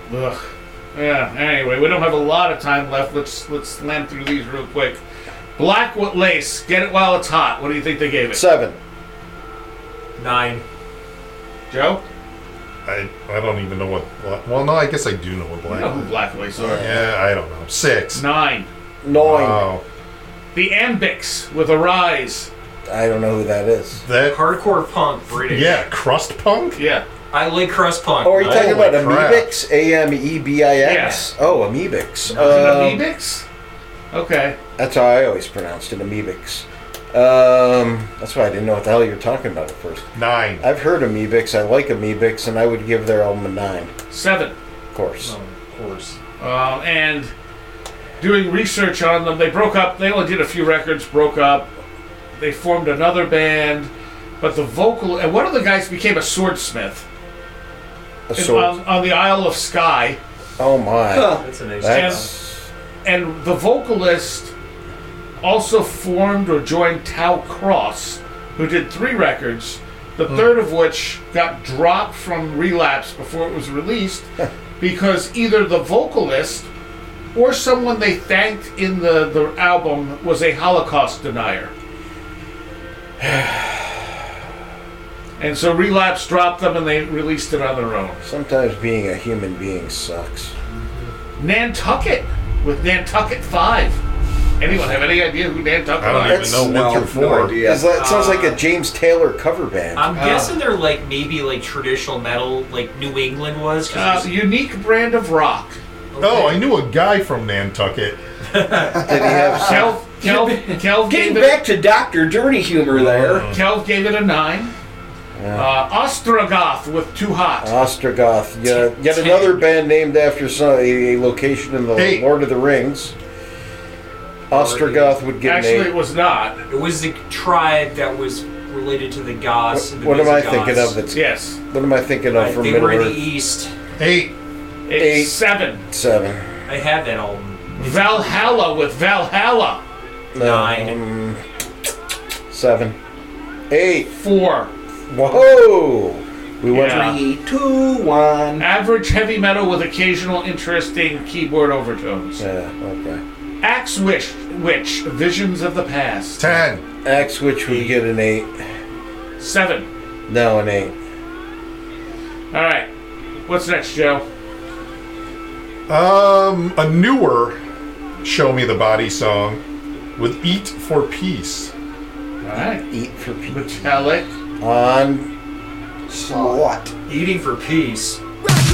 Ugh. Yeah. Anyway, we don't have a lot of time left. Let's slam through these real quick. Black with Lace. Get it while it's hot. What do you think they gave it? 7. 9. Joe? I don't even know what. Well, no, I guess I do know what You Black. know who Black Lace are. Yeah, I don't know. 6. 9. 9. Wow. The Ambics with Arise. I don't know who that is. That. Hardcore punk British. Yeah, crust punk. Yeah. I like crust punk. Oh, are you talking Holy about crap. Amebix? Amebix? Oh, Amebix. Was it Ambics? Okay. That's how I always pronounced it, Amebix. That's why I didn't know what the hell you were talking about at first. 9. I've heard Amebix. I like Amebix, and I would give their album a 9. 7. Of course. Oh, of course. And doing research on them, they broke up. They only did a few records, broke up. They formed another band, but the vocal and one of the guys became a swordsmith A sword. on the Isle of Skye, Oh my. That's a nice That's and the vocalist also formed or joined Tau Cross, who did 3 records. The third of which got dropped from Relapse before it was released because either the vocalist or someone they thanked in the album was a Holocaust denier. And so Relapse dropped them and they released it on their own. sometimes being a human being sucks. Nantucket with Nantucket 5. Anyone have any idea who Nantucket I don't is? even know 1 through 4. No idea. That sounds like a James Taylor cover band. I'm guessing they're like maybe like traditional metal, like New England was. 'cause Unique brand of rock. Oh, I knew a guy from Nantucket. Did he have some? Kelv Getting gave it. back to Dr. Dirty humor there. Kelv gave it a 9. Ostrogoth with Too Hot. Ostrogoth. Yet another band named after a location in the Hey. Lord of the Rings. Ostrogoth would get Actually, an 8. it was not. it was the tribe that was related to the Goths. and the What am I Visigoths. thinking of? That's Yes. what am I thinking of from They Middle were in the Earth? East. 8. It's 7. 7. I had that album. Valhalla with Valhalla. 9. 7. 8. 4. Whoa! We went. Yeah. 3, 2, 1. Average heavy metal with occasional interesting keyboard overtones. Yeah. Okay. Axe Witch, Visions of the Past. 10. Axe Witch would get an 8. 7. No, an 8. All right. What's next, Joe? A newer Show Me the Body song with Eat for Peace. All right. Eat for peace. Metallic. On what? Eating for Peace.